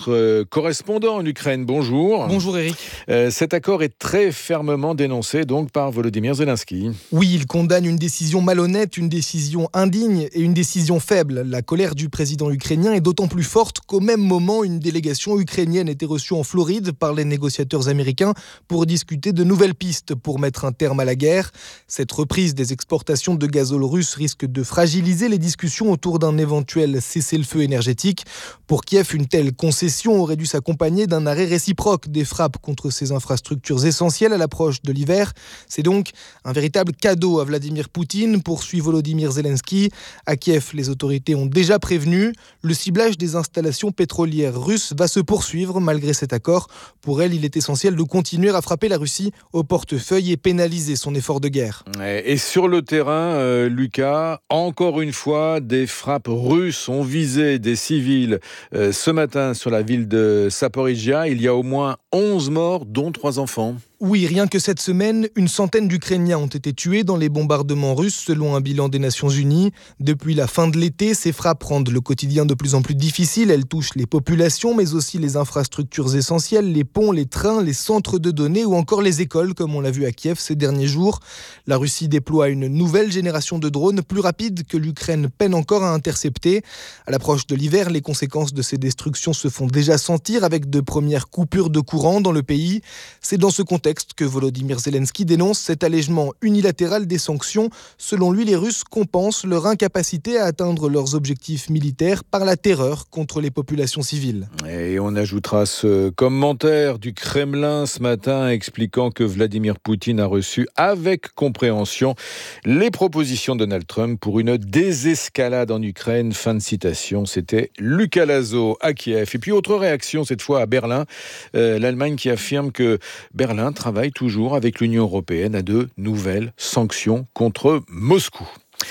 notre correspondant en Ukraine. Bonjour. Bonjour Eric. Cet accord est très fermement dénoncé donc par Volodymyr Zelensky. Oui, il condamne une décision malhonnête, une décision indigne et une décision faible. La colère du président ukrainien est d'autant plus forte qu'au même moment, une délégation ukrainienne était reçue en Floride par les négociateurs américains pour discuter de nouvelles pistes pour mettre un terme à la guerre. Cette reprise des exportations de gazole russe risque de fragiliser les discussions autour d'un éventuel cessez-le-feu énergétique. Pour Kiev, une telle concession aurait dû s'accompagner d'un arrêt réciproque des frappes contre ces infrastructures essentielles à l'approche de l'hiver. C'est donc un véritable cadeau à Vladimir Poutine, poursuit Volodymyr Zelensky. À Kiev, les autorités ont déjà prévenu. Le ciblage des installations pétrolières russes va se poursuivre malgré cet accord. Pour elle, il est essentiel de continuer à frapper la Russie au portefeuille et pénaliser son effort de guerre. Et sur le terrain, Lucas, encore une fois, des frappes russes ont visé des civils. Ce matin, sur la ville de Zaporizhzhia, il y a au moins 11 morts, dont 3 enfants. Oui, rien que cette semaine, une centaine d'Ukrainiens ont été tués dans les bombardements russes, selon un bilan des Nations Unies. Depuis la fin de l'été, ces frappes rendent le quotidien de plus en plus difficile. Elles touchent les populations, mais aussi les infrastructures essentielles, les ponts, les trains, les centres de données ou encore les écoles, comme on l'a vu à Kiev ces derniers jours. La Russie déploie une nouvelle génération de drones, plus rapide que l'Ukraine peine encore à intercepter. À l'approche de l'hiver, les conséquences de ces destructions se font déjà sentir avec de premières coupures de courant dans le pays. C'est dans ce contexte que Volodymyr Zelensky dénonce cet allègement unilatéral des sanctions. Selon lui, les Russes compensent leur incapacité à atteindre leurs objectifs militaires par la terreur contre les populations civiles. Et on ajoutera ce commentaire du Kremlin ce matin expliquant que Vladimir Poutine a reçu avec compréhension les propositions de Donald Trump pour une désescalade en Ukraine. Fin de citation. C'était Lucas Lazo à Kiev. Et puis autre réaction cette fois à Berlin. L'Allemagne qui affirme que Berlin travaille toujours avec l'Union européenne à de nouvelles sanctions contre Moscou.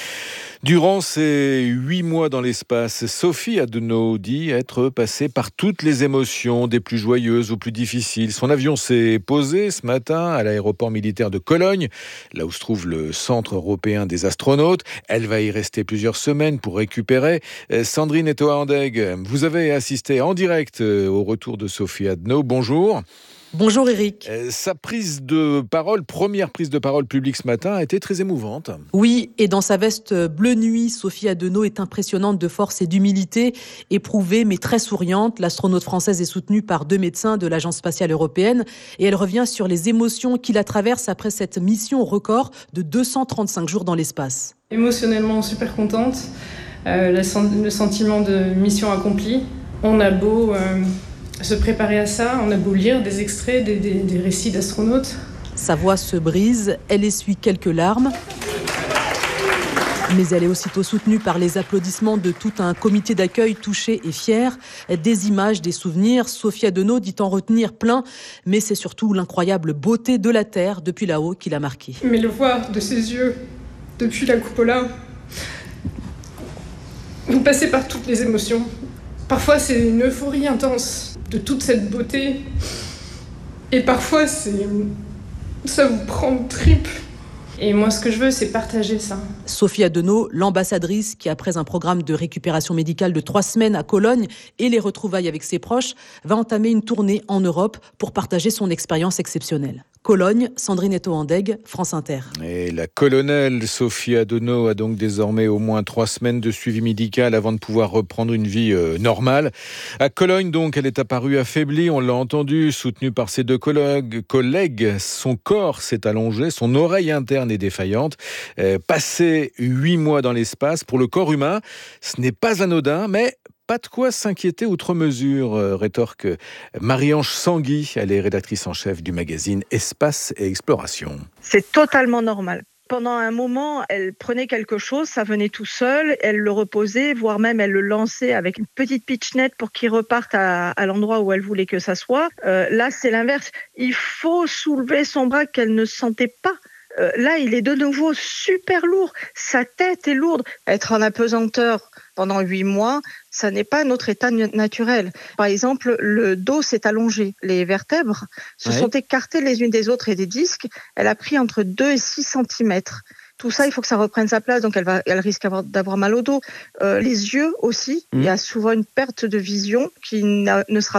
Durant ces 8 mois dans l'espace, Sophie Adenau dit être passée par toutes les émotions, des plus joyeuses aux plus difficiles. Son avion s'est posé ce matin à l'aéroport militaire de Cologne, là où se trouve le centre européen des astronautes. Elle va y rester plusieurs semaines pour récupérer. Sandrine Etoa-Andeg, vous avez assisté en direct au retour de Sophie Adenau. Bonjour. Bonjour Eric. Sa première prise de parole publique ce matin a été très émouvante. Oui, et dans sa veste bleu nuit, Sophie Adenau est impressionnante de force et d'humilité, éprouvée mais très souriante. L'astronaute française est soutenue par 2 médecins de l'Agence spatiale européenne et elle revient sur les émotions qui la traversent après cette mission record de 235 jours dans l'espace. Émotionnellement super contente, le sentiment de mission accomplie. On a beau se préparer à ça, on a beau lire des extraits, des récits d'astronautes. Sa voix se brise, elle essuie quelques larmes. Mais elle est aussitôt soutenue par les applaudissements de tout un comité d'accueil touché et fier. Des images, des souvenirs. Sophie Adenau dit en retenir plein, mais c'est surtout l'incroyable beauté de la Terre depuis là-haut qui l'a marquée. Mais le voir de ses yeux, depuis la cupola, vous passez par toutes les émotions. Parfois c'est une euphorie intense de toute cette beauté, et parfois ça vous prend le trip. Et moi, ce que je veux, c'est partager ça. Sophie Adenau, l'ambassadrice qui, après un programme de récupération médicale de 3 semaines à Cologne et les retrouvailles avec ses proches, va entamer une tournée en Europe pour partager son expérience exceptionnelle. Cologne, Sandrine Etoa-Andeg, France Inter. Et la colonelle Sophie Adenau a donc désormais au moins 3 semaines de suivi médical avant de pouvoir reprendre une vie normale. À Cologne, donc, elle est apparue affaiblie, on l'a entendu, soutenue par ses 2 collègues. Son corps s'est allongé, son oreille interne est défaillante. Passer 8 mois dans l'espace, pour le corps humain, ce n'est pas anodin, mais pas de quoi s'inquiéter outre mesure, rétorque Marie-Ange Sangui. Elle est rédactrice en chef du magazine Espace et Exploration. C'est totalement normal. Pendant un moment, elle prenait quelque chose, ça venait tout seul, elle le reposait, voire même elle le lançait avec une petite pitchnette pour qu'il reparte à l'endroit où elle voulait que ça soit. Là, c'est l'inverse. Il faut soulever son bras qu'elle ne sentait pas. Là, il est de nouveau super lourd. Sa tête est lourde. Être en apesanteur pendant 8 mois, ça n'est pas notre état naturel. Par exemple, le dos s'est allongé. Les vertèbres se sont écartées les unes des autres et des disques. Elle a pris entre 2 et 6 centimètres. Tout ça, il faut que ça reprenne sa place, donc elle risque d'avoir mal au dos. Les yeux aussi, il y a souvent une perte de vision qui ne sera